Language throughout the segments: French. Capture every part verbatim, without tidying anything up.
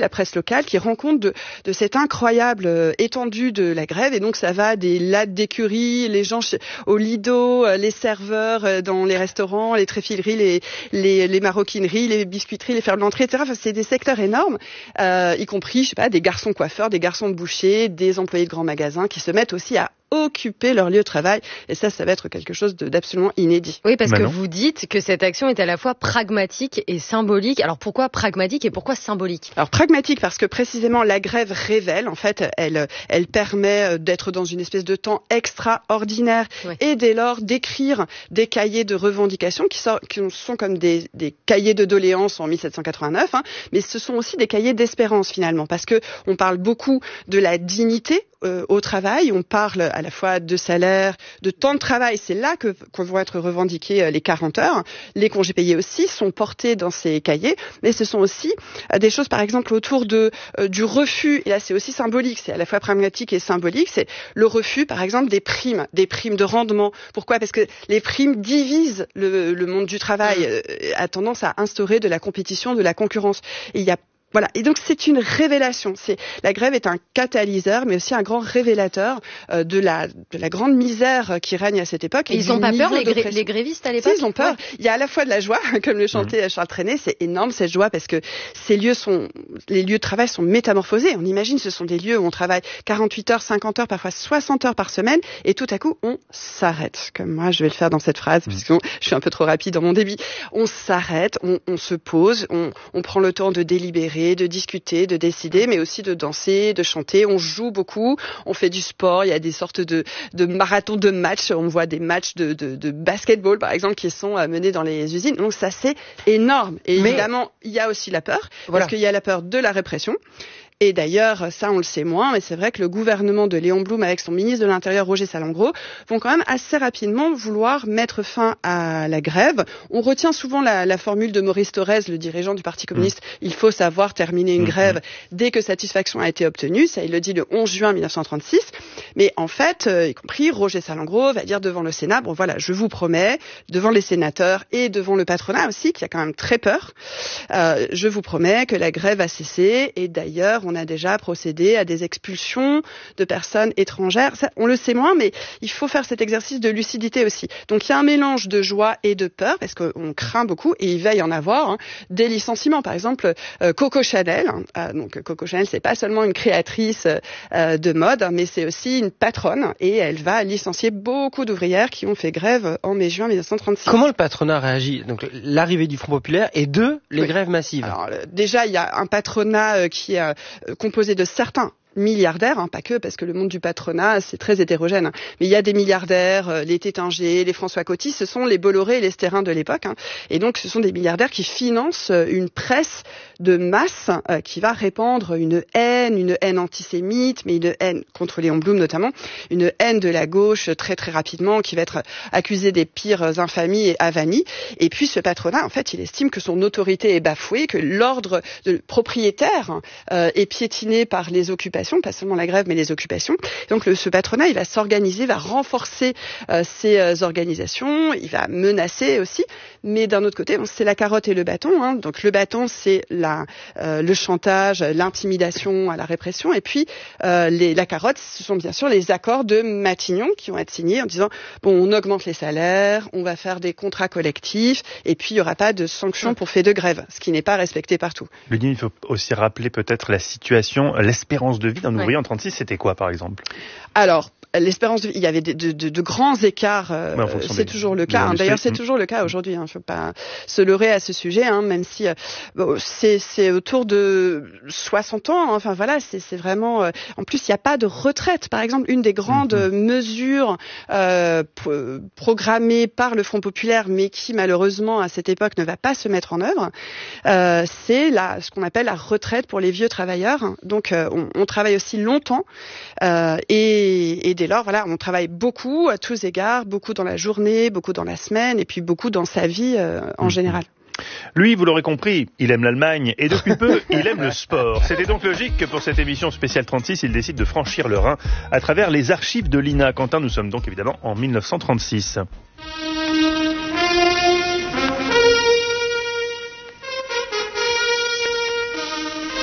la presse locale, qui rend compte de, de cette incroyable euh, étendue de la grève. Et donc ça va des lattes d'écurie, les gens chez, au Lido, euh, les serveurs euh, dans les restaurants, les tréfileries, les, les, les maroquineries, les biscuiteries, les ferblanteries, et cetera. Enfin, c'est des secteurs énormes, euh, y compris, je sais pas, des garçons coiffeurs, des garçons de boucher, des employés de grands magasins qui se mettent aussi à occuper leur lieu de travail. Et ça, ça va être quelque chose de, d'absolument inédit. Oui, parce Manon. que vous dites que cette action est à la fois pragmatique et symbolique. Alors pourquoi pragmatique et pourquoi symbolique ? Alors pragmatique parce que précisément la grève révèle, en fait, elle, elle permet d'être dans une espèce de temps extraordinaire ouais. et dès lors d'écrire des cahiers de revendications qui, sort, qui sont comme des, des cahiers de doléances en dix-sept cent quatre-vingt-neuf, hein, mais ce sont aussi des cahiers d'espérance finalement, parce que on parle beaucoup de la dignité euh, au travail, on parle à la fois de salaire, de temps de travail, c'est là que, que vont être revendiquées euh, les quarante heures. Les congés payés aussi sont portés dans ces cahiers, mais ce sont aussi euh, des choses par exemple autour de euh, du refus, et là c'est aussi symbolique, c'est à la fois pragmatique et symbolique, c'est le refus par exemple des primes, des primes de rendement. Pourquoi ? Parce que les primes divisent le, le monde du travail, euh, a tendance à instaurer de la compétition, de la concurrence. Et il y a Voilà. Et donc, c'est une révélation. C'est, la grève est un catalyseur, mais aussi un grand révélateur euh, de la, de la grande misère qui règne à cette époque. Et, et ils n'ont pas peur, les, gré- les grévistes à l'époque? Si, ils ont peur. Ouais. Il y a à la fois de la joie, comme le chantait mmh. Charles Trenet. C'est énorme, cette joie, parce que ces lieux sont, les lieux de travail sont métamorphosés. On imagine, ce sont des lieux où on travaille quarante-huit heures, cinquante heures, parfois soixante heures par semaine, et tout à coup, on s'arrête. Comme moi, je vais le faire dans cette phrase, mmh. parce que je suis un peu trop rapide dans mon débit. On s'arrête, on, on se pose, on, on prend le temps de délibérer, de discuter, de décider, mais aussi de danser, de chanter. On joue beaucoup, on fait du sport. Il y a des sortes de, de marathons de matchs. On voit des matchs de, de, de basketball, par exemple, qui sont menés dans les usines. Donc ça, c'est énorme. Et mais évidemment, il y a aussi la peur, voilà. Parce qu'il y a la peur de la répression. Et d'ailleurs, ça on le sait moins, mais c'est vrai que le gouvernement de Léon Blum avec son ministre de l'Intérieur Roger Salengro vont quand même assez rapidement vouloir mettre fin à la grève. On retient souvent la, la formule de Maurice Thorez, le dirigeant du Parti communiste, mmh. il faut savoir terminer une mmh. grève dès que satisfaction a été obtenue. Ça, il le dit le onze juin mille neuf cent trente-six. Mais en fait, euh, y compris Roger Salengro va dire devant le Sénat, bon voilà, je vous promets, devant les sénateurs et devant le patronat aussi, qui a quand même très peur, euh, je vous promets que la grève va cesser. Et d'ailleurs, on a déjà procédé à des expulsions de personnes étrangères. Ça, on le sait moins, mais il faut faire cet exercice de lucidité aussi. Donc il y a un mélange de joie et de peur, parce qu'on craint beaucoup, et il va y en avoir hein, des licenciements. Par exemple, euh, Coco Chanel. Euh, donc Coco Chanel, c'est pas seulement une créatrice euh, de mode, hein, mais c'est aussi une patronne, et elle va licencier beaucoup d'ouvrières qui ont fait grève en mai-juin mille neuf cent trente-six. Comment le patronat réagit ? Donc l'arrivée du Front populaire et deux, les oui. grèves massives. Alors, euh, déjà, il y a un patronat euh, qui est euh, composé de certains milliardaires, hein, pas que, parce que le monde du patronat, c'est très hétérogène. Hein. Mais il y a des milliardaires, euh, les Tétinger, les François Coty, ce sont les Bolloré et les Sterrin de l'époque. Hein. Et donc, ce sont des milliardaires qui financent euh, une presse de masse euh, qui va répandre une haine, une haine antisémite, mais une haine contre Léon Blum notamment, une haine de la gauche très très rapidement, qui va être accusée des pires infamies et avanies. Et puis, ce patronat, en fait, il estime que son autorité est bafouée, que l'ordre de propriétaire euh, est piétiné par les occupations, pas seulement la grève, mais les occupations. Donc le, ce patronat, il va s'organiser, va renforcer euh, ses euh, organisations, il va menacer aussi. Mais d'un autre côté, bon, c'est la carotte et le bâton. Hein. Donc le bâton, c'est la, euh, le chantage, l'intimidation à la répression. Et puis euh, les, la carotte, ce sont bien sûr les accords de Matignon qui vont être signés en disant bon, on augmente les salaires, on va faire des contrats collectifs, et puis il n'y aura pas de sanctions pour fait de grève, ce qui n'est pas respecté partout. Ludivine, il faut aussi rappeler peut-être la situation, l'espérance de vie d'un ouvrier ouais. en trente-six, c'était quoi par exemple ? Alors, l'espérance de vie, il y avait de, de, de, de grands écarts, euh, ouais, c'est des, toujours le cas. Hein. D'ailleurs, c'est mmh. toujours le cas aujourd'hui. Il hein. ne faut pas se leurrer à ce sujet, hein, même si euh, bon, c'est, c'est autour de soixante ans. Hein. Enfin voilà, c'est, c'est vraiment. Euh, en plus, il n'y a pas de retraite. Par exemple, une des grandes mmh. mesures euh, p- programmées par le Front populaire, mais qui malheureusement à cette époque ne va pas se mettre en œuvre, euh, c'est la, ce qu'on appelle la retraite pour les vieux travailleurs. Donc, euh, on, on travaille aussi longtemps euh, et, et dès lors, voilà, on travaille beaucoup à tous égards, beaucoup dans la journée, beaucoup dans la semaine, et puis beaucoup dans sa vie euh, en mmh. général. Lui, vous l'aurez compris, il aime l'Allemagne et depuis peu, il aime le sport. C'était donc logique que pour cette émission spéciale trente-six, il décide de franchir le Rhin à travers les archives de l'I N A. Quentin, nous sommes donc évidemment en mille neuf cent trente-six.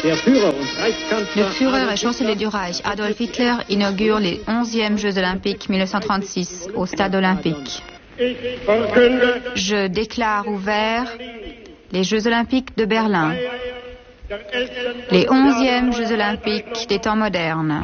Le Führer et chancelier du Reich, Adolf Hitler, inaugure les onzièmes Jeux olympiques mille neuf cent trente-six au Stade olympique. Je déclare ouverts les Jeux olympiques de Berlin, les onzièmes Jeux olympiques des temps modernes.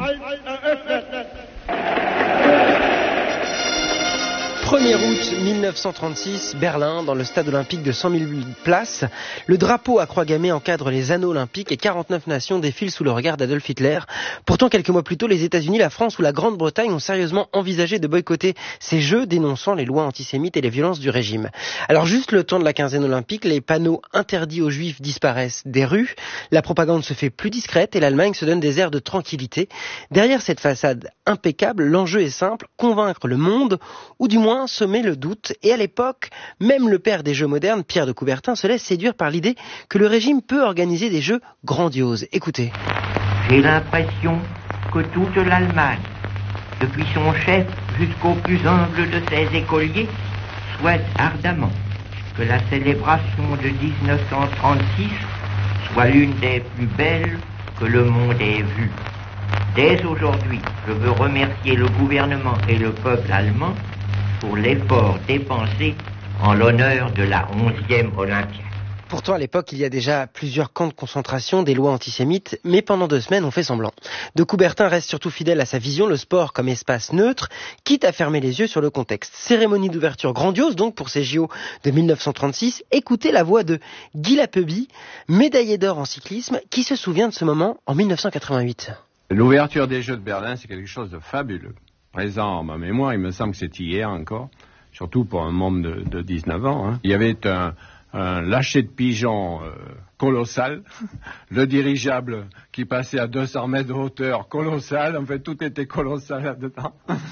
premier août mille neuf cent trente-six, Berlin, dans le stade olympique de cent mille places. Le drapeau à croix gammée encadre les anneaux olympiques et quarante-neuf nations défilent sous le regard d'Adolf Hitler. Pourtant, quelques mois plus tôt, les États-Unis, la France ou la Grande-Bretagne ont sérieusement envisagé de boycotter ces Jeux, dénonçant les lois antisémites et les violences du régime. Alors, juste le temps de la quinzaine olympique, les panneaux interdits aux Juifs disparaissent des rues, la propagande se fait plus discrète et l'Allemagne se donne des airs de tranquillité. Derrière cette façade impeccable, l'enjeu est simple, convaincre le monde, ou du moins semer le doute. Et à l'époque, même le père des Jeux modernes, Pierre de Coubertin, se laisse séduire par l'idée que le régime peut organiser des Jeux grandioses. Écoutez. J'ai l'impression que toute l'Allemagne, depuis son chef jusqu'au plus humble de ses écoliers, souhaite ardemment que la célébration de dix-neuf cent trente-six soit l'une des plus belles que le monde ait vues. Dès aujourd'hui, je veux remercier le gouvernement et le peuple allemand pour l'effort dépensé en l'honneur de la onzième Olympiade. Pourtant, à l'époque, il y a déjà plusieurs camps de concentration, des lois antisémites, mais pendant deux semaines, on fait semblant. De Coubertin reste surtout fidèle à sa vision, le sport comme espace neutre, quitte à fermer les yeux sur le contexte. Cérémonie d'ouverture grandiose, donc, pour ces J O de mille neuf cent trente-six. Écoutez la voix de Guy Lapeby, médaillé d'or en cyclisme, qui se souvient de ce moment en mille neuf cent quatre-vingt-huit. L'ouverture des Jeux de Berlin, c'est quelque chose de fabuleux. Présent en ma mémoire, il me semble que c'est hier encore, surtout pour un membre de, de dix-neuf ans. Hein. Il y avait un, un lâcher de pigeons euh, colossal, le dirigeable qui passait à deux cents mètres de hauteur, colossal, en fait tout était colossal là-dedans.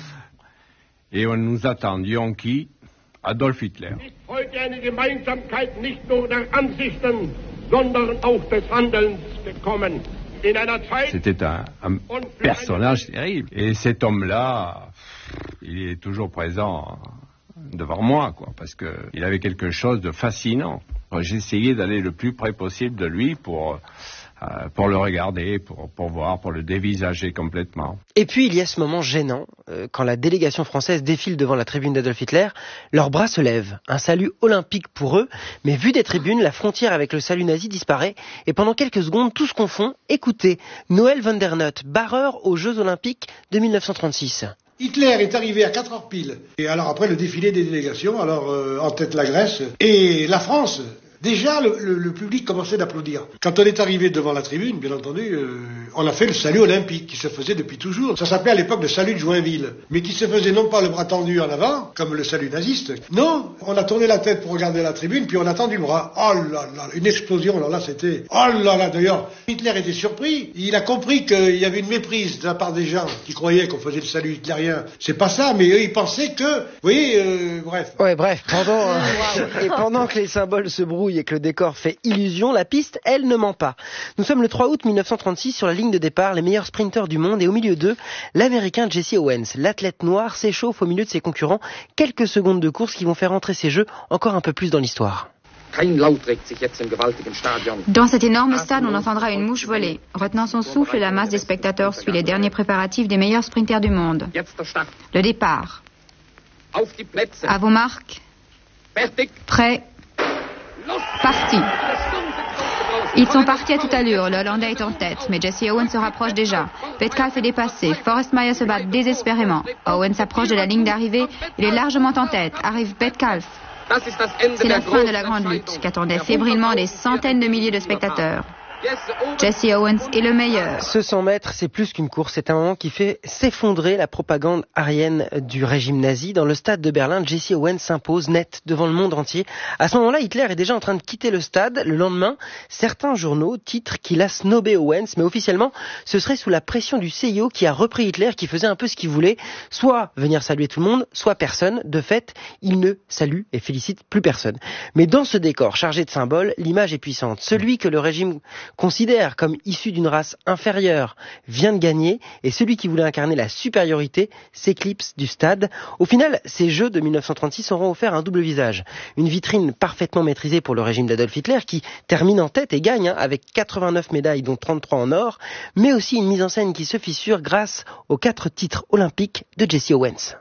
Et on nous attendions qui? Adolf Hitler. Heute eine Gemeinsamkeit nicht nur der Ansichten, sondern auch des Handelns gekommen. C'était un, un personnage terrible. Et cet homme-là, il est toujours présent devant moi, quoi, parce que il avait quelque chose de fascinant. J'essayais d'aller le plus près possible de lui pour, euh, pour le regarder, pour, pour voir, pour le dévisager complètement. Et puis il y a ce moment gênant, euh, quand la délégation française défile devant la tribune d'Adolf Hitler, leurs bras se lèvent, un salut olympique pour eux, mais vu des tribunes, la frontière avec le salut nazi disparaît, et pendant quelques secondes, tout se confond. Écoutez, Noël van der Noot, barreur aux Jeux Olympiques de mille neuf cent trente-six. Hitler est arrivé à quatre heures pile. Et alors après le défilé des délégations, alors euh, en tête la Grèce et la France. Déjà, le, le, le public commençait d'applaudir. Quand on est arrivé devant la tribune, bien entendu, euh, on a fait le salut olympique qui se faisait depuis toujours. Ça s'appelait à l'époque le salut de Joinville, mais qui se faisait non pas le bras tendu en avant, comme le salut naziste. Non, on a tourné la tête pour regarder la tribune, puis on a tendu le bras. Oh là là, une explosion. Alors là, c'était... Oh là là, d'ailleurs, Hitler était surpris. Il a compris qu'il y avait une méprise de la part des gens qui croyaient qu'on faisait le salut hitlérien. C'est pas ça, mais eux, ils pensaient que... Vous voyez, euh, bref. Ouais, bref, pendant... Euh, et pendant que les symboles se brouillent et que le décor fait illusion, la piste, elle, ne ment pas. Nous sommes le trois août mille neuf cent trente-six, sur la ligne de départ, les meilleurs sprinteurs du monde, et au milieu d'eux, l'américain Jesse Owens. L'athlète noir s'échauffe au milieu de ses concurrents. Quelques secondes de course qui vont faire entrer ces Jeux encore un peu plus dans l'histoire. Dans cet énorme stade, on entendra une mouche voler. Retenant son souffle, la masse des spectateurs suit les derniers préparatifs des meilleurs sprinteurs du monde. Le départ. À vos marques. Prêt. Parti. Ils sont partis à toute allure, le Hollandais est en tête, mais Jesse Owens se rapproche déjà. Petkalf est dépassé, Forrest-Meyer se bat désespérément. Owens s'approche de la ligne d'arrivée, il est largement en tête, arrive Petkalf. C'est la fin de la grande lutte, qu'attendaient fébrilement des centaines de milliers de spectateurs. Jesse Owens est le meilleur. Ce cent mètres, c'est plus qu'une course, c'est un moment qui fait s'effondrer la propagande aryenne du régime nazi. Dans le stade de Berlin, Jesse Owens s'impose net devant le monde entier. À ce moment-là, Hitler est déjà en train de quitter le stade. Le lendemain, certains journaux titrent qu'il a snobé Owens, mais officiellement, ce serait sous la pression du C I O qui a repris Hitler, qui faisait un peu ce qu'il voulait, soit venir saluer tout le monde, soit personne. De fait, il ne salue et félicite plus personne. Mais dans ce décor chargé de symboles, l'image est puissante. Celui que le régime considère comme issu d'une race inférieure vient de gagner et celui qui voulait incarner la supériorité s'éclipse du stade. Au final, ces Jeux de mille neuf cent trente-six auront offert un double visage. Une vitrine parfaitement maîtrisée pour le régime d'Adolf Hitler qui termine en tête et gagne hein, avec quatre-vingt-neuf médailles dont trente-trois en or, mais aussi une mise en scène qui se fissure grâce aux quatre titres olympiques de Jesse Owens.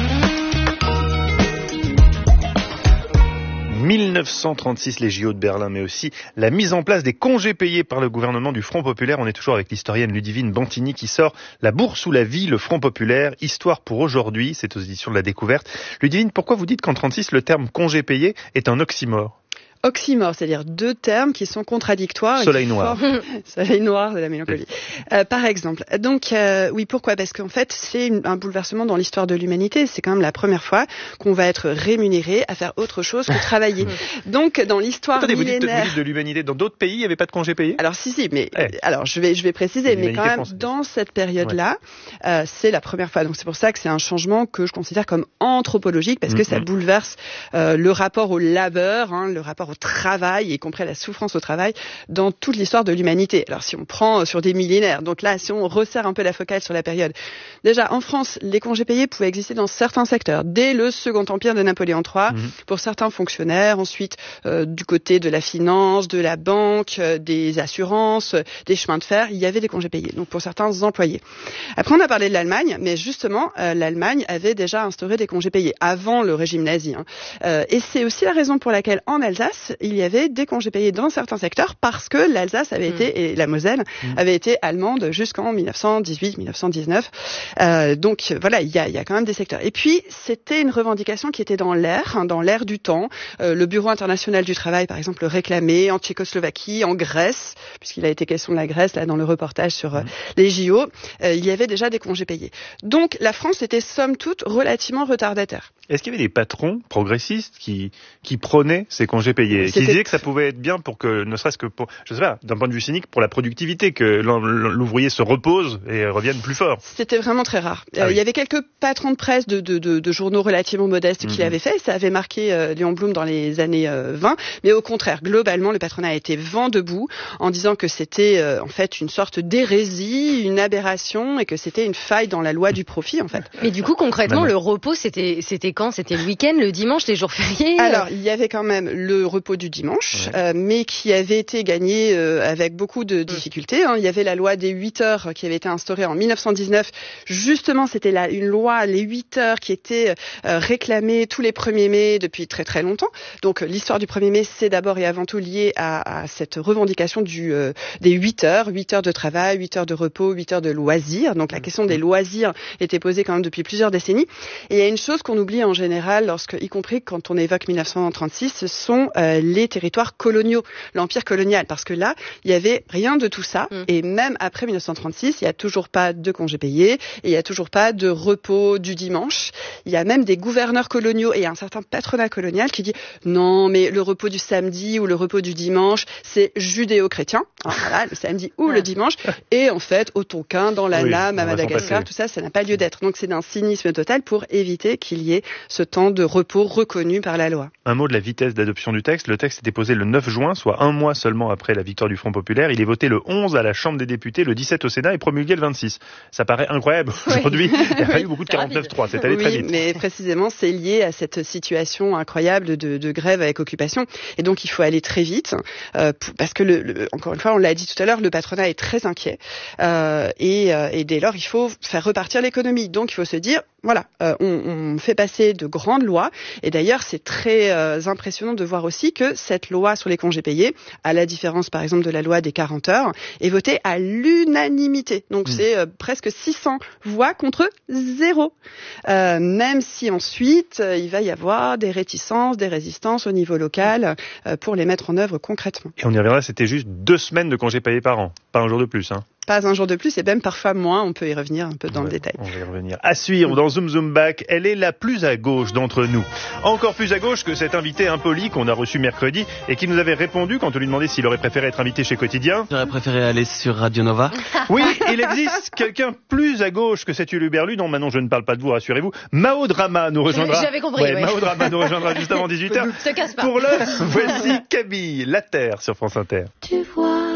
mille neuf cent trente-six, les J O de Berlin, mais aussi la mise en place des congés payés par le gouvernement du Front Populaire. On est toujours avec l'historienne Ludivine Bantini qui sort La bourse ou la vie, le Front Populaire, histoire pour aujourd'hui. C'est aux éditions de La Découverte. Ludivine, pourquoi vous dites qu'en trente-six, le terme congé payé est un oxymore? Oxymore, c'est-à-dire deux termes qui sont contradictoires. Soleil noir. Forment... Soleil noir de la mélancolie. Euh, par exemple. Donc, euh, oui, pourquoi? Parce qu'en fait, c'est une, un bouleversement dans l'histoire de l'humanité. C'est quand même la première fois qu'on va être rémunéré à faire autre chose que travailler. Donc, dans l'histoire Attendez, millénaire... Vous dites, vous dites de l'humanité, dans d'autres pays, il n'y avait pas de congés payés? Alors, si, si, mais... Eh. Alors, je vais, je vais préciser, mais quand même, française. dans cette période-là, ouais. euh, c'est la première fois. Donc, c'est pour ça que c'est un changement que je considère comme anthropologique, parce que mm-hmm. ça bouleverse euh, le rapport au labeur, hein, le rapport au travail, y compris à la souffrance au travail, dans toute l'histoire de l'humanité. Alors si on prend sur des millénaires, donc là, si on resserre un peu la focale sur la période, déjà en France, les congés payés pouvaient exister dans certains secteurs, dès le Second Empire de Napoléon trois, mmh. pour certains fonctionnaires, ensuite euh, du côté de la finance, de la banque, euh, des assurances, euh, des chemins de fer, il y avait des congés payés, donc pour certains employés. Après, on a parlé de l'Allemagne, mais justement, euh, l'Allemagne avait déjà instauré des congés payés avant le régime nazi. Hein. Euh, et c'est aussi la raison pour laquelle en Alsace, il y avait des congés payés dans certains secteurs parce que l'Alsace avait mmh. été, et la Moselle, mmh. avait été allemande jusqu'en mille neuf cent dix-huit mille neuf cent dix-neuf. Euh, donc voilà, il y a, il y a quand même des secteurs. Et puis, c'était une revendication qui était dans l'air, hein, dans l'air du temps. Euh, le Bureau international du travail, par exemple, le réclamait en Tchécoslovaquie, en Grèce, puisqu'il a été question de la Grèce là dans le reportage sur euh, mmh. les J O. Euh, il y avait déjà des congés payés. Donc la France était somme toute relativement retardataire. Est-ce qu'il y avait des patrons progressistes qui, qui prônaient ces congés payés, C'était... qui disaient que ça pouvait être bien pour que, ne serait-ce que pour, je sais pas, d'un point de vue cynique, pour la productivité, que l'ouvrier se repose et revienne plus fort? C'était vraiment très rare. Ah euh, oui. Il y avait quelques patrons de presse de, de, de, de journaux relativement modestes qui mm-hmm. l'avaient fait. Ça avait marqué euh, Léon Blum dans les années euh, vingt. Mais au contraire, globalement, le patronat a été vent debout en disant que c'était euh, en fait une sorte d'hérésie, une aberration et que c'était une faille dans la loi du profit en fait. Mais du coup, concrètement, le repos, c'était, c'était quand? C'était le week-end, le dimanche, les jours fériés? Alors, il y avait quand même le repos du dimanche, ouais. euh, mais qui avait été gagné euh, avec beaucoup de difficultés. Hein. Il y avait la loi des huit heures qui avait été instaurée en mille neuf cent dix-neuf. Justement, c'était la, une loi, les huit heures, qui était euh, réclamée tous les premiers mai depuis très très longtemps. Donc, l'histoire du premier mai, c'est d'abord et avant tout lié à, à cette revendication du, euh, des huit heures, huit heures de travail, huit heures de repos, huit heures de loisirs. Donc, la question des loisirs était posée quand même depuis plusieurs décennies. Et il y a une chose qu'on oublie en général, lorsque, y compris quand on évoque mille neuf cent trente-six, ce sont euh, les territoires coloniaux, l'empire colonial, parce que là, il y avait rien de tout ça, mmh. et même après mille neuf cent trente-six, il y a toujours pas de congés payés, et il y a toujours pas de repos du dimanche. Il y a même des gouverneurs coloniaux et un certain patronat colonial qui dit non, mais le repos du samedi ou le repos du dimanche, c'est judéo-chrétien, hein, voilà, le samedi ou le dimanche, et en fait, au Tonkin, dans la oui, Lame, à Madagascar, tout ça, ça n'a pas lieu d'être. Donc c'est d'un cynisme total pour éviter qu'il y ait ce temps de repos reconnu par la loi. Un mot de la vitesse d'adoption du texte. Le texte était posé le neuf juin, soit un mois seulement après la victoire du Front Populaire. Il est voté le onze à la Chambre des députés, le dix-sept au Sénat et promulgué le vingt-six. Ça paraît incroyable aujourd'hui. Oui. Il n'y a pas eu beaucoup de quarante-neuf trois. C'est allé oui, très vite. Mais précisément, c'est lié à cette situation incroyable de, de grève avec occupation. Et donc, il faut aller très vite. Euh, pour, parce que, le, le, encore une fois, on l'a dit tout à l'heure, le patronat est très inquiet. Euh, et, euh, et dès lors, il faut faire repartir l'économie. Donc, il faut se dire, voilà, euh, on, on fait passer de grandes lois. Et d'ailleurs, c'est très euh, impressionnant de voir aussi que cette loi sur les congés payés, à la différence par exemple de la loi des quarante heures, est votée à l'unanimité. Donc mmh. c'est euh, presque six cents voix contre zéro. Euh, même si ensuite, euh, il va y avoir des réticences, des résistances au niveau local euh, pour les mettre en œuvre concrètement. Et on y reviendra, c'était juste deux semaines de congés payés par an, pas un jour de plus, hein. Pas un jour de plus et même parfois moins, on peut y revenir un peu dans ouais, le détail. On va y revenir. À suivre dans Zoom Zoom Back, elle est la plus à gauche d'entre nous. Encore plus à gauche que cet invité impoli qu'on a reçu mercredi et qui nous avait répondu quand on lui demandait s'il aurait préféré être invité chez Quotidien. J'aurais préféré aller sur Radio Nova. Oui, il existe quelqu'un plus à gauche que cet uluberlu. Non, maintenant je ne parle pas de vous, rassurez-vous. Mao Drama nous rejoindra. J'avais compris, ouais, ouais. Mao Drama nous rejoindra juste avant dix-huit heures. Se casse pas. Pour l'heure, voici Camille, La Terre sur France Inter. Tu vois